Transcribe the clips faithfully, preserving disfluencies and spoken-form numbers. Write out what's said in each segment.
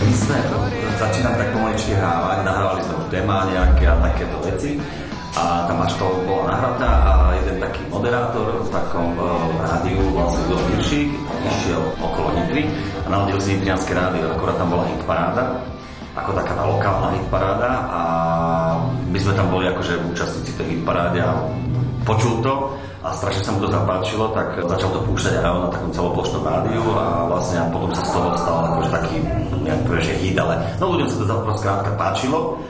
sme, začínam tak pomaličky hrávať, nahrávali sme už demá nejaké a takéto veci. A tá mačka bola nahratá a jeden taký moderátor v takom uh, rádiu, vlastne Ľudo Hiršík, išiel okolo Nitry a naladil si nitrianské rádio, akorát tam bola hitparáda, ako taká tá lokálna hitparáda a my sme tam boli akože účastníci tej hitparáde a počul to a strašne sa mu to zapáčilo, tak začal to púšťať aj na takom celoplošnom rádiu a vlastne a potom sa z toho stal akože taký, neviem povedať, že hit, ale no ľuďom sa to zapravo skrátka páčilo.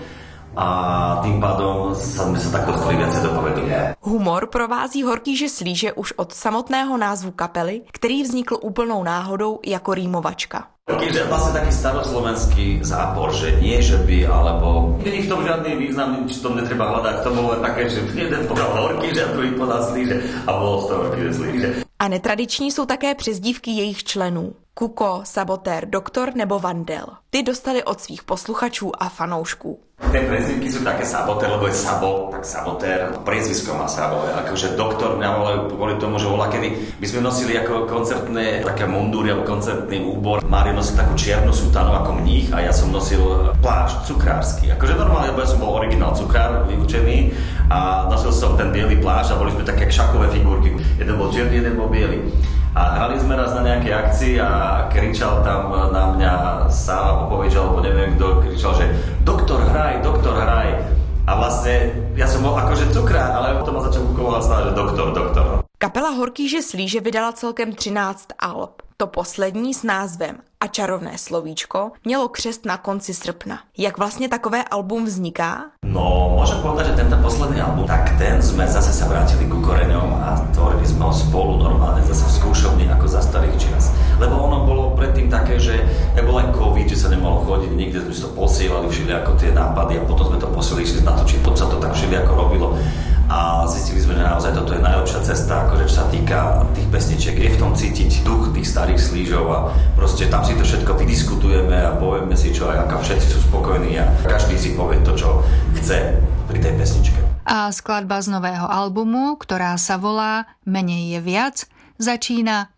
A tým pádom sme sa tak dostali viacej do povedomia. Humor provází Horkýže Slíže už od samotného názvu kapely, který vznikl úplnou náhodou jako rýmovačka. Horkýže je vlastne taký staroslovenský zápor, že nie, že by, alebo nie v tom žiadny význam, či to netreba hľadať, to bolo len také, že jeden podal Horkýže a druhý podal Slíže a bolo z toho Horkýže Slíže. A netradiční jsou také přezdívky jejich členů. Kuko, Sabotér, Doktor nebo Vandel. Ty dostali od svých posluchačů a fanoušků. Tie prezivky sú také Sabotér, lebo je Sabo, tak Sabotér, priezvisko má Sabo, akože Doktor mňa volajú kvôli tomu, že volá, kedy my sme nosili ako koncertné také mundúry alebo koncertný úbor. Mário nosil takú čiernu sutanu ako mních a ja som nosil plášť cukrársky. Akože normálne, lebo ja som bol originál cukrár vyučený a nosil som ten biely plášť a boli sme také šachové figurky. Jeden bol čierny, jeden bol biely. A hrali sme raz na nejakej akcii a kričal tam na mňa Sáva Popovič, alebo neviem kto, kričal, že doktor hraj, doktor hraj. A vlastne ja som bol akože cukrár, ale potom ma začal kukovať stále, že doktor, doktor. Kapela Horkýže Slíže vydala celkem třináct alb. To poslední s názvem A čarovné slovíčko mělo křest na konci srpna. Jak vlastně takové album vzniká? No, môžem povedať, že tento posledný album, tak ten sme zase sa vrátili ku koreňom a tvorili sme ho spolu normálne zase v skúšovni ako za starých čas. Lebo ono bolo predtým také, že nebol aj COVID, že sa nemohlo chodiť, niekde sme si to posielali všeli ako tie nápady a potom sme to posielali, išli natočiť, potom sa to tak všeli ako robilo. A zistili sme, že naozaj toto je najlepšia cesta, akože čo sa týka tých pesničiek, je v tom cítiť duch tých starých Slížov a proste tam si to všetko vydiskutujeme a povieme si čo, a všetci sú spokojní a každý si povie to, čo chce pri tej pesničke. A skladba z nového albumu, ktorá sa volá Menej je viac, začína